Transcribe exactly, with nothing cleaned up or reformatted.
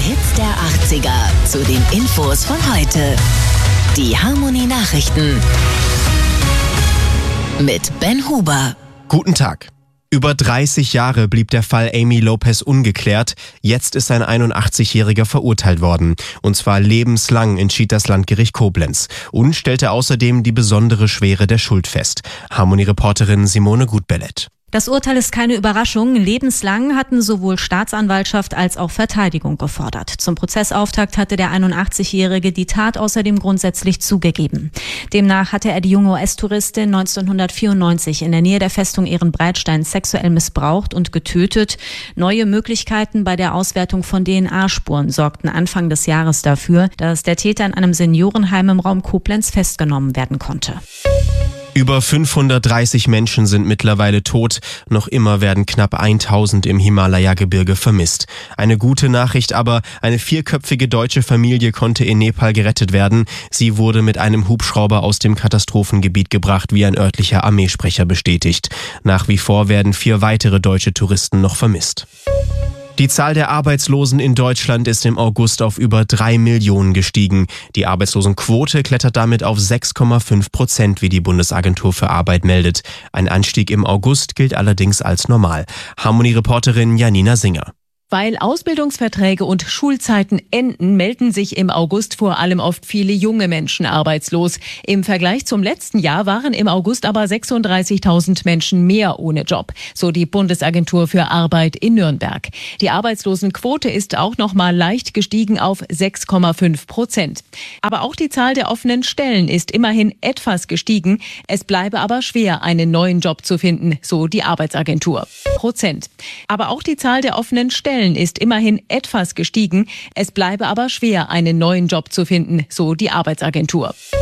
Hits der achtziger zu den Infos von heute. Die Harmony Nachrichten mit Ben Huber. Guten Tag. Über dreißig Jahre blieb der Fall Amy Lopez ungeklärt. Jetzt ist ein einundachtzigjähriger verurteilt worden. Und zwar lebenslang, entschied das Landgericht Koblenz. Und stellte außerdem die besondere Schwere der Schuld fest. Harmony-Reporterin Simone Gutbellet. Das Urteil ist keine Überraschung. Lebenslang hatten sowohl Staatsanwaltschaft als auch Verteidigung gefordert. Zum Prozessauftakt hatte der einundachtzigjährige die Tat außerdem grundsätzlich zugegeben. Demnach hatte er die junge U S-Touristin neunzehnhundertvierundneunzig in der Nähe der Festung Ehrenbreitstein sexuell missbraucht und getötet. Neue Möglichkeiten bei der Auswertung von D N A-Spuren sorgten Anfang des Jahres dafür, dass der Täter in einem Seniorenheim im Raum Koblenz festgenommen werden konnte. Über fünfhundertdreißig Menschen sind mittlerweile tot. Noch immer werden knapp tausend im Himalaya-Gebirge vermisst. Eine gute Nachricht aber, eine vierköpfige deutsche Familie konnte in Nepal gerettet werden. Sie wurde mit einem Hubschrauber aus dem Katastrophengebiet gebracht, wie ein örtlicher Armeesprecher bestätigt. Nach wie vor werden vier weitere deutsche Touristen noch vermisst. Die Zahl der Arbeitslosen in Deutschland ist im August auf über drei Millionen gestiegen. Die Arbeitslosenquote klettert damit auf sechs Komma fünf Prozent, wie die Bundesagentur für Arbeit meldet. Ein Anstieg im August gilt allerdings als normal. Harmony-Reporterin Janina Singer. Weil Ausbildungsverträge und Schulzeiten enden, melden sich im August vor allem oft viele junge Menschen arbeitslos. Im Vergleich zum letzten Jahr waren im August aber sechsunddreißigtausend Menschen mehr ohne Job, so die Bundesagentur für Arbeit in Nürnberg. Die Arbeitslosenquote ist auch noch mal leicht gestiegen auf sechs Komma fünf Prozent. Aber auch die Zahl der offenen Stellen ist immerhin etwas gestiegen. Es bleibe aber schwer, einen neuen Job zu finden, so die Arbeitsagentur. Prozent. Aber auch die Zahl der offenen Stellen ist immerhin etwas gestiegen. Es bleibe aber schwer, einen neuen Job zu finden, so die Arbeitsagentur.